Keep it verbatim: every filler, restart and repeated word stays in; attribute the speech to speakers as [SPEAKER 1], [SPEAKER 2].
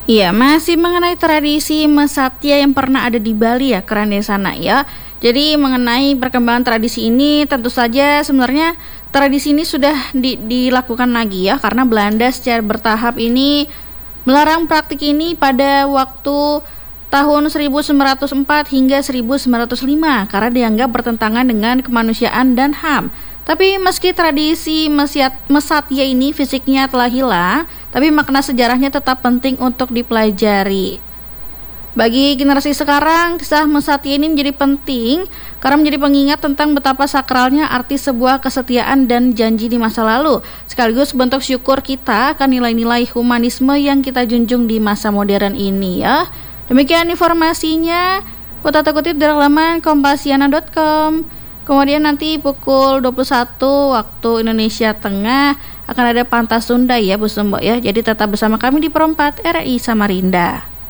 [SPEAKER 1] Iya, masih mengenai tradisi Mesatya yang pernah ada di Bali ya, keren di sana ya. Jadi mengenai perkembangan tradisi ini, tentu saja sebenarnya tradisi ini sudah di- dilakukan lagi ya, karena Belanda secara bertahap ini melarang praktik ini pada waktu tahun seribu sembilan ratus empat hingga seribu sembilan ratus lima karena dianggap bertentangan dengan kemanusiaan dan H A M. Tapi meski tradisi Mesyat- Mesatya ini fisiknya telah hilang, tapi makna sejarahnya tetap penting untuk dipelajari. Bagi generasi sekarang, kisah Mesatya ini menjadi penting karena menjadi pengingat tentang betapa sakralnya arti sebuah kesetiaan dan janji di masa lalu, sekaligus bentuk syukur kita akan nilai-nilai humanisme yang kita junjung di masa modern ini ya. Demikian informasinya, kutip kutip dari laman kompasiana dot com. Kemudian nanti pukul dua puluh satu waktu Indonesia Tengah akan ada Pantas Sunda ya Bu Sumbo ya. Jadi tetap bersama kami di Perempat R I Samarinda.